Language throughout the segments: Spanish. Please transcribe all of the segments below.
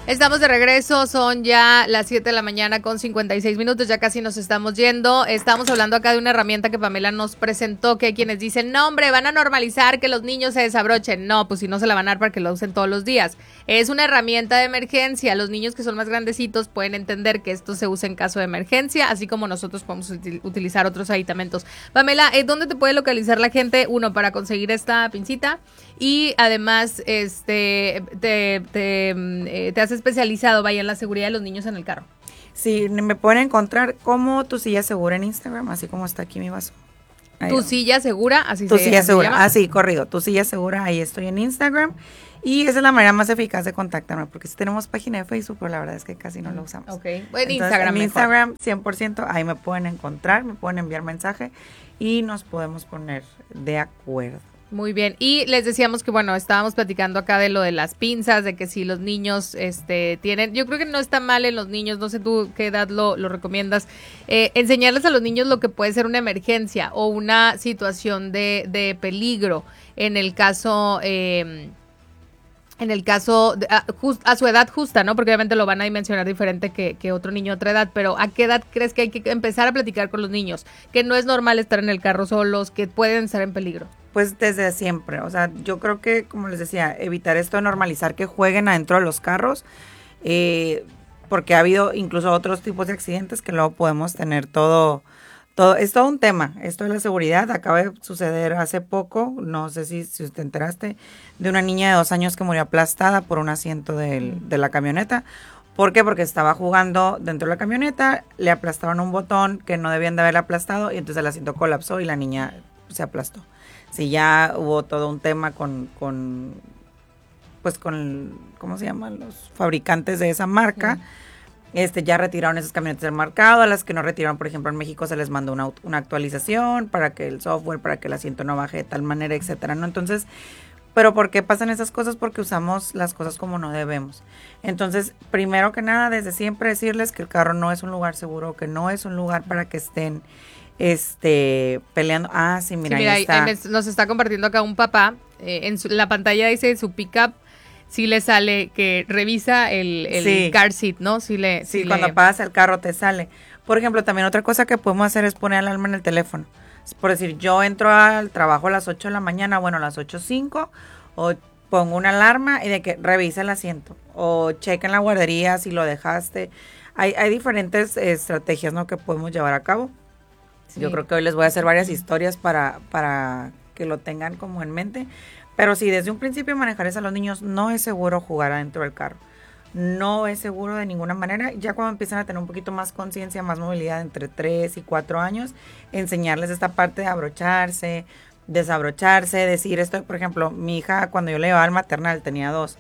Estamos de regreso, son ya las 7 de la mañana con 56 minutos, ya casi nos estamos yendo. Estamos hablando acá de una herramienta que Pamela nos presentó, que hay quienes dicen, no hombre, van a normalizar que los niños se desabrochen. No, pues si no se la van a dar para que lo usen todos los días. Es una herramienta de emergencia, los niños que son más grandecitos pueden entender que esto se usa en caso de emergencia, así como nosotros podemos utilizar otros aditamentos. Pamela, ¿dónde te puede localizar la gente? Uno, para conseguir esta pincita, y además te has especializado, vaya, en la seguridad de los niños en el carro. Sí, me pueden encontrar como Tu Silla Segura en Instagram, así como está aquí mi vaso. Ahí Tu Silla Segura, así Tu Silla Segura, así, corrido. Tu Silla Segura, ahí estoy en Instagram. Y esa es la manera más eficaz de contactarme, porque sí tenemos página de Facebook, pero la verdad es que casi no la usamos. Ok, en Instagram en Instagram, 100%, ahí me pueden encontrar, me pueden enviar mensaje y nos podemos poner de acuerdo. Muy bien, y les decíamos que, bueno, estábamos platicando acá de lo de las pinzas, de que si los niños tienen, yo creo que no está mal en los niños, no sé tú qué edad lo recomiendas, enseñarles a los niños lo que puede ser una emergencia o una situación de peligro en el caso a su edad justa, ¿no? Porque obviamente lo van a dimensionar diferente que otro niño a otra edad, pero ¿a qué edad crees que hay que empezar a platicar con los niños? Que no es normal estar en el carro solos, que pueden estar en peligro. Pues desde siempre, o sea, yo creo que, como les decía, evitar esto de normalizar que jueguen adentro de los carros, porque ha habido incluso otros tipos de accidentes que luego podemos tener es todo un tema. Esto de la seguridad acaba de suceder hace poco, no sé si te enteraste, de una niña de 2 años que murió aplastada por un asiento de la camioneta. ¿Por qué? Porque estaba jugando dentro de la camioneta, le aplastaron un botón que no debían de haberle aplastado y entonces el asiento colapsó y la niña se aplastó. Sí, ya hubo todo un tema con ¿cómo se llaman? Los fabricantes de esa marca. Ya retiraron esas camionetas del mercado. A las que no retiraron, por ejemplo, en México se les mandó una actualización para que el software, para que el asiento no baje de tal manera, etcétera, ¿no? Entonces, ¿pero por qué pasan esas cosas? Porque usamos las cosas como no debemos. Entonces, primero que nada, desde siempre decirles que el carro no es un lugar seguro, que no es un lugar para que estén peleando. Sí, mira, ahí está. Nos está compartiendo acá un papá, la pantalla dice su pickup, sí le sale que revisa el car seat, ¿no? Cuando apagas el carro te sale. Por ejemplo, también otra cosa que podemos hacer es poner alarma en el teléfono. Por decir, yo entro al trabajo a las 8 de la mañana, bueno, a las 8:05, o pongo una alarma y de que revisa el asiento, o checa en la guardería si lo dejaste. Hay diferentes estrategias, ¿no?, que podemos llevar a cabo. Sí. Yo creo que hoy les voy a hacer varias historias para que lo tengan como en mente. Pero sí, desde un principio manejarles a los niños, no es seguro jugar adentro del carro. No es seguro de ninguna manera. Ya cuando empiezan a tener un poquito más conciencia, más movilidad, entre 3 y 4 años, enseñarles esta parte de abrocharse, desabrocharse, decir esto. Por ejemplo, mi hija, cuando yo le llevaba al maternal, tenía 2,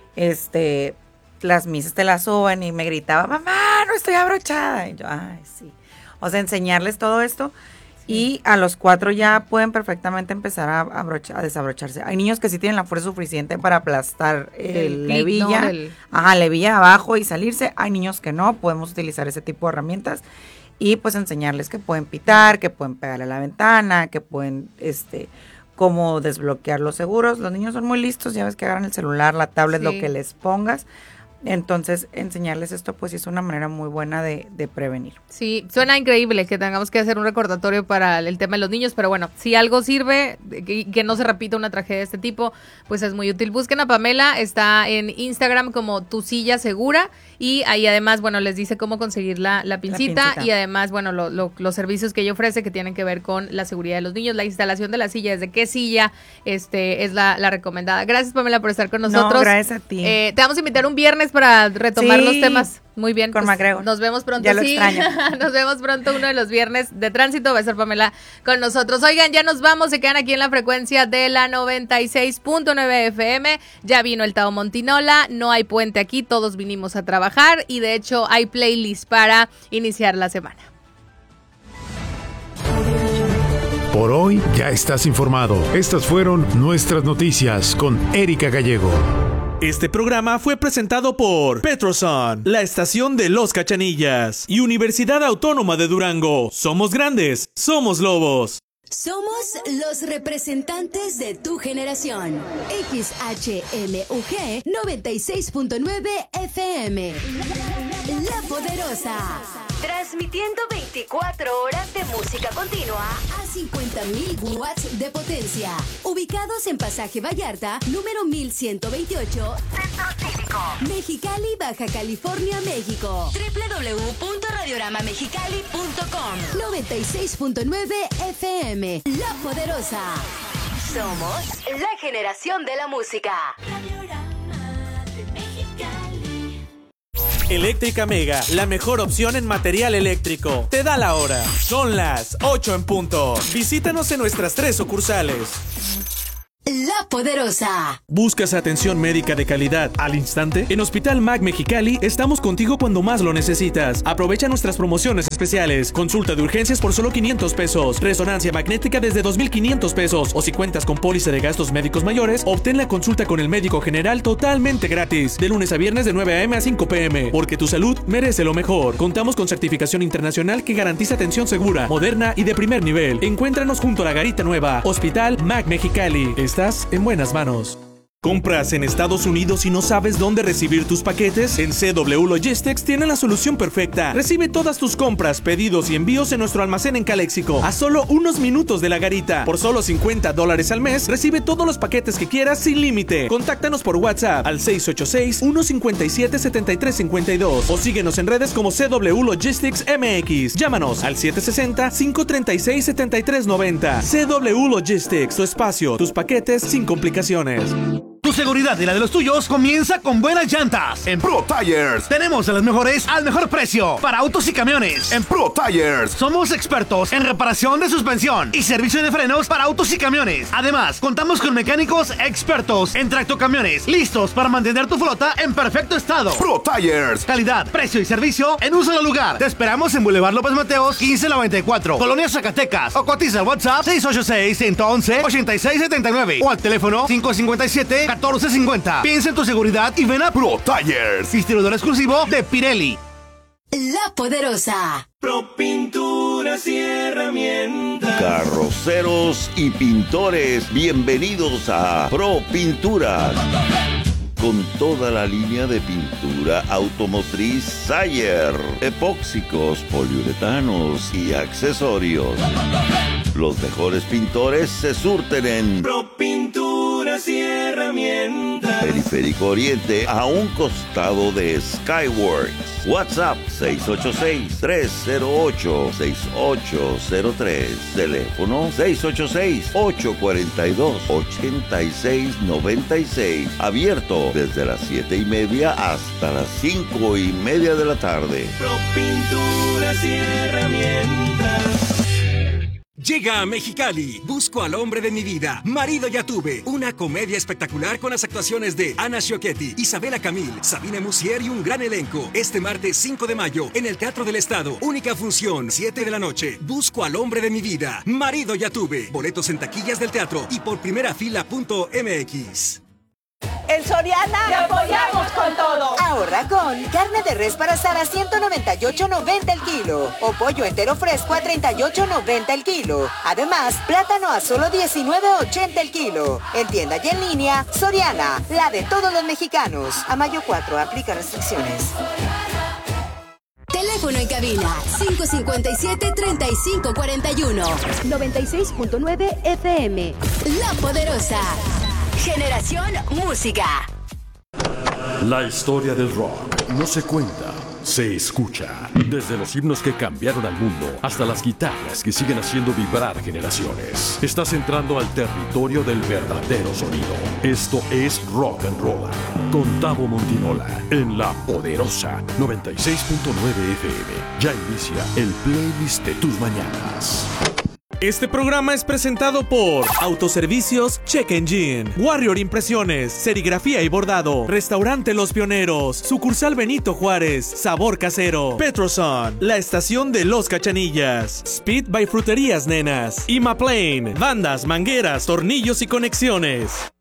las misas te las suben y me gritaba, mamá, no estoy abrochada. Y yo, ay, sí. O sea, enseñarles todo esto. Y a los 4 ya pueden perfectamente empezar a desabrocharse. Hay niños que sí tienen la fuerza suficiente para aplastar la hebilla, la hebilla abajo y salirse. Hay niños que no, podemos utilizar ese tipo de herramientas y pues enseñarles que pueden pitar, que pueden pegarle a la ventana, que pueden, cómo desbloquear los seguros. Los niños son muy listos, ya ves que agarran el celular, la tablet, lo que les pongas. Entonces, enseñarles esto, pues, es una manera muy buena de prevenir. Sí, suena increíble que tengamos que hacer un recordatorio para el tema de los niños, pero bueno, si algo sirve, que no se repita una tragedia de este tipo, pues es muy útil. Busquen a Pamela, está en Instagram como Tu Silla Segura, y ahí además, bueno, les dice cómo conseguir la pincita, y además, bueno, los servicios que ella ofrece que tienen que ver con la seguridad de los niños, la instalación de la silla, desde qué silla es la recomendada. Gracias, Pamela, por estar con nosotros. No, gracias a ti. Te vamos a invitar un viernes para retomar los temas. Muy bien. Con MacGregor. Nos vemos pronto. Ya lo extraño. Nos vemos pronto uno de los viernes de tránsito. Va a estar Pamela con nosotros. Oigan, ya nos vamos. Se quedan aquí en la frecuencia de la 96.9 FM. Ya vino el Tao Montinola. No hay puente aquí. Todos vinimos a trabajar. Y de hecho hay playlist para iniciar la semana. Por hoy ya estás informado. Estas fueron nuestras noticias con Erika Gallego. Este programa fue presentado por Petroson, la estación de Los Cachanillas y Universidad Autónoma de Durango. Somos grandes, somos lobos. Somos los representantes de tu generación. XHMUG 96.9 FM. La Poderosa. Transmitiendo 24 horas de música continua a 50.000 watts de potencia. Ubicados en Pasaje Vallarta, número 1128, Centro Cívico, Mexicali, Baja California, México. www.radioramamexicali.com. 96.9 FM. La Poderosa. Somos la generación de la música. Eléctrica Mega, la mejor opción en material eléctrico. Te da la hora. Son las 8 en punto. Visítanos en nuestras 3 sucursales. La Poderosa. ¿Buscas atención médica de calidad al instante? En Hospital MAC Mexicali estamos contigo cuando más lo necesitas. Aprovecha nuestras promociones especiales. Consulta de urgencias por solo 500 pesos. Resonancia magnética desde 2,500 pesos. O si cuentas con póliza de gastos médicos mayores, obtén la consulta con el médico general totalmente gratis. De lunes a viernes de 9 a.m. a 5 p.m. Porque tu salud merece lo mejor. Contamos con certificación internacional que garantiza atención segura, moderna y de primer nivel. Encuéntranos junto a la Garita Nueva. Hospital MAC Mexicali. Estás en buenas manos. ¿Compras en Estados Unidos y no sabes dónde recibir tus paquetes? En CW Logistics tienen la solución perfecta. Recibe todas tus compras, pedidos y envíos en nuestro almacén en Calexico, a solo unos minutos de la Garita. Por solo $50 al mes, recibe todos los paquetes que quieras sin límite. Contáctanos por WhatsApp al 686-157-7352 o síguenos en redes como CW Logistics MX. Llámanos al 760-536-7390. CW Logistics, tu espacio, tus paquetes sin complicaciones. Tu seguridad y la de los tuyos comienza con buenas llantas. En Pro Tires tenemos a las mejores al mejor precio para autos y camiones. En Pro Tires somos expertos en reparación de suspensión y servicio de frenos para autos y camiones. Además, contamos con mecánicos expertos en tractocamiones, listos para mantener tu flota en perfecto estado. Pro Tires, calidad, precio y servicio en un solo lugar. Te esperamos en Boulevard López Mateos 1594, Colonia Zacatecas, o cotiza al WhatsApp 686-111-8679 o al teléfono 557-1450. Piensa en tu seguridad y ven a Pro Tires, distribuidor exclusivo de Pirelli. La Poderosa. Pro Pinturas y Herramientas. Carroceros y pintores, bienvenidos a Pro Pinturas. Con toda la línea de pintura automotriz Sayer, epóxicos, poliuretanos y accesorios. Los mejores pintores se surten en Pro Pinturas y Herramientas. Periférico Oriente, a un costado de Skyworks. WhatsApp 686-308-6803. Teléfono 686-842-8696. Abierto desde las 7:30 hasta las 5:30 de la tarde. Pro Pinturas y Herramientas. Llega a Mexicali, Busco al hombre de mi vida, Marido Ya Tuve, una comedia espectacular con las actuaciones de Ana Sciochetti, Isabela Camil, Sabine Musier y un gran elenco. Este martes 5 de mayo, en el Teatro del Estado, única función, 7 de la noche. Busco al hombre de mi vida, Marido Ya Tuve. Boletos en taquillas del teatro y por primerafila.mx. En Soriana te apoyamos con todo. Ahorra con carne de res para asar a $198.90 el kilo o pollo entero fresco a $38.90 el kilo. Además, plátano a solo $19.80 el kilo. En tienda y en línea, Soriana, la de todos los mexicanos. A mayo 4, aplica restricciones. Teléfono en cabina 557-3541 96.9 FM. La Poderosa. Generación Música. La historia del rock no se cuenta, se escucha. Desde los himnos que cambiaron al mundo hasta las guitarras que siguen haciendo vibrar generaciones. Estás entrando al territorio del verdadero sonido. Esto es Rock and Roll con Tavo Montinola en La Poderosa 96.9 FM. Ya inicia el playlist de tus mañanas. Este programa es presentado por Autoservicios Check Engine, Warrior Impresiones, Serigrafía y Bordado, Restaurante Los Pioneros, Sucursal Benito Juárez, Sabor Casero, Petroson, La Estación de Los Cachanillas, Speed by Fruterías Nenas, Imaplane, bandas, mangueras, tornillos y conexiones.